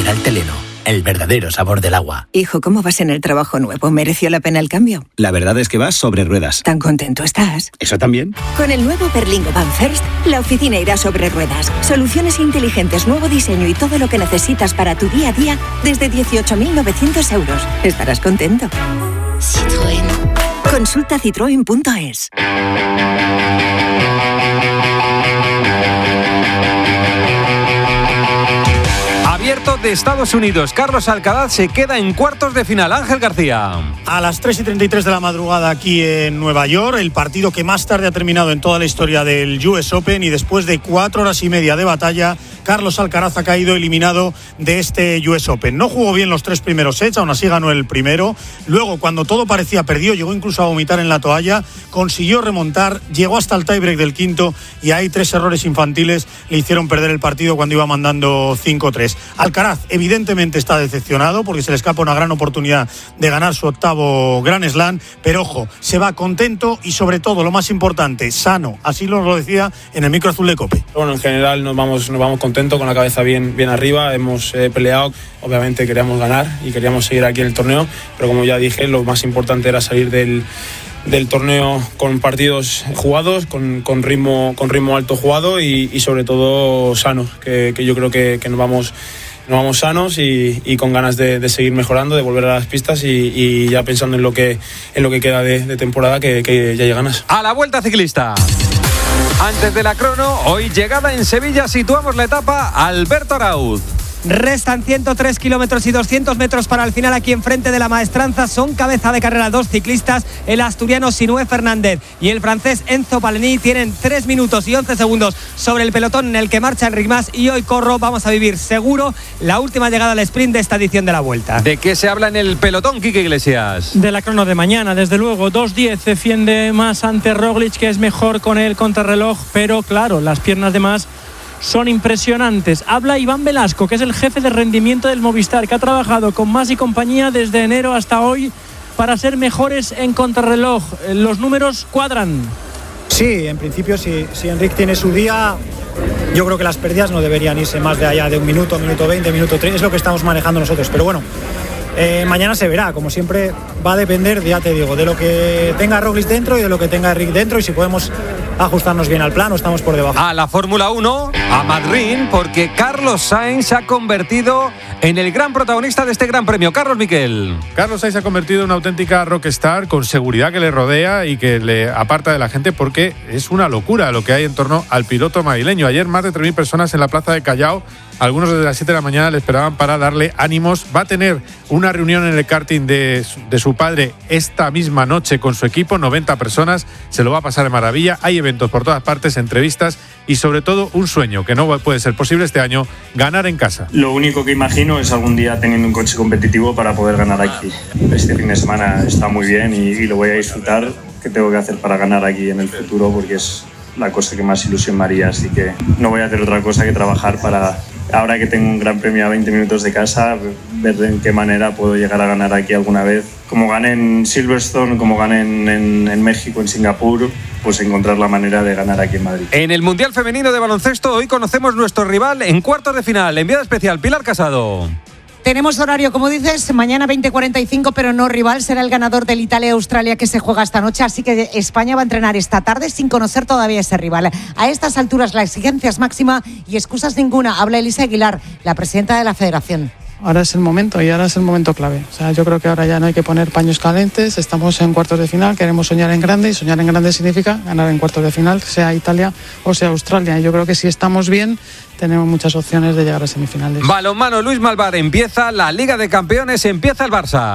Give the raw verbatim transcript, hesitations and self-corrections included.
Mineral Teleno, el verdadero sabor del agua. Hijo, ¿cómo vas en el trabajo nuevo? ¿Mereció la pena el cambio? La verdad es que vas sobre ruedas. ¿Tan contento estás? ¿Eso también? Con el nuevo Berlingo Van First, la oficina irá sobre ruedas. Soluciones inteligentes, nuevo diseño y todo lo que necesitas para tu día a día desde dieciocho mil novecientos euros. Estarás contento. Citroën. Consulta citroen punto es. Abierto de Estados Unidos, Carlos Alcaraz se queda en cuartos de final. Ángel García. A las tres y treinta y tres de la madrugada aquí en Nueva York, el partido que más tarde ha terminado en toda la historia del U S Open, y después de cuatro horas y media de batalla, Carlos Alcaraz ha caído eliminado de este U S Open. No jugó bien los tres primeros sets, aún así ganó el primero. Luego, cuando todo parecía perdido, llegó incluso a vomitar en la toalla, consiguió remontar, llegó hasta el tiebreak del quinto, y ahí tres errores infantiles le hicieron perder el partido cuando iba mandando cinco tres. Alcaraz evidentemente está decepcionado porque se le escapa una gran oportunidad de ganar su octavo Grand Slam, pero ojo, se va contento y sobre todo, lo más importante, sano. Así nos lo decía en el micro azul de COPE. Bueno, en general nos vamos, nos vamos contentos, con la cabeza bien, bien arriba. Hemos eh, peleado, obviamente queríamos ganar y queríamos seguir aquí en el torneo, pero como ya dije, lo más importante era salir del del torneo con partidos jugados, con, con ritmo con ritmo alto jugado y, y sobre todo sanos, que, que yo creo que, que nos vamos nos vamos sanos y, y con ganas de, de seguir mejorando, de volver a las pistas y, y ya pensando en lo que en lo que queda de, de temporada, que, que ya hay ganas. A la Vuelta Ciclista. Antes de la crono, hoy llegada en Sevilla, situamos la etapa Alberto Arauz. Restan ciento tres kilómetros y doscientos metros para el final aquí enfrente de la Maestranza. Son cabeza de carrera dos ciclistas, el asturiano Sinué Fernández y el francés Enzo Palení. Tienen tres minutos y once segundos sobre el pelotón en el que marcha Enric Mas, y hoy Corro vamos a vivir seguro la última llegada al sprint de esta edición de la Vuelta. ¿De qué se habla en el pelotón, Quique Iglesias? De la crono de mañana, desde luego. dos diez defiende Mas ante Roglic, que es mejor con el contrarreloj, pero claro, las piernas de Mas son impresionantes. Habla Iván Velasco, que es el jefe de rendimiento del Movistar, que ha trabajado con Mas y compañía desde enero hasta hoy para ser mejores en contrarreloj. Los números cuadran. Sí, en principio, si, si Enric tiene su día, yo creo que las pérdidas no deberían irse más de allá de un minuto, minuto veinte, minuto treinta, es lo que estamos manejando nosotros. Pero bueno, eh, mañana se verá. Como siempre, va a depender, ya te digo, de lo que tenga Roglic dentro y de lo que tenga Enric dentro, y si podemos ajustarnos bien al plan o estamos por debajo. A la Fórmula uno, a Madrid, porque Carlos Sainz se ha convertido en el gran protagonista de este gran premio. Carlos Miquel. Carlos Sainz se ha convertido en una auténtica rockstar, con seguridad que le rodea y que le aparta de la gente, porque es una locura lo que hay en torno al piloto madrileño. Ayer más de tres mil personas en la plaza de Callao. Algunos desde las siete de la mañana le esperaban para darle ánimos. Va a tener una reunión en el karting de, de su padre esta misma noche con su equipo, noventa personas. Se lo va a pasar de maravilla. Hay eventos por todas partes, entrevistas y sobre todo un sueño que no puede ser posible este año: ganar en casa. Lo único que imagino es algún día teniendo un coche competitivo para poder ganar aquí. Este fin de semana está muy bien y, y lo voy a disfrutar. ¿Qué tengo que hacer para ganar aquí en el futuro? Porque es la cosa que más ilusión me haría, así que no voy a hacer otra cosa que trabajar para, ahora que tengo un gran premio a veinte minutos de casa, ver en qué manera puedo llegar a ganar aquí alguna vez. Como gané en Silverstone, como gané en, en, en México, en Singapur, pues encontrar la manera de ganar aquí en Madrid. En el Mundial Femenino de Baloncesto, hoy conocemos nuestro rival en cuartos de final. Enviada especial, Pilar Casado. Tenemos horario, como dices, mañana veinte cuarenta y cinco, pero no rival. Será el ganador del Italia-Australia que se juega esta noche. Así que España va a entrenar esta tarde sin conocer todavía ese rival. A estas alturas la exigencia es máxima y excusas ninguna. Habla Elisa Aguilar, la presidenta de la Federación. Ahora es el momento y ahora es el momento clave. O sea, yo creo que ahora ya no hay que poner paños calientes. Estamos en cuartos de final, queremos soñar en grande, y soñar en grande significa ganar en cuartos de final, sea Italia o sea Australia. Y yo creo que si estamos bien, tenemos muchas opciones de llegar a semifinales. Balonmano, Luis Malvar, empieza la Liga de Campeones, empieza el Barça.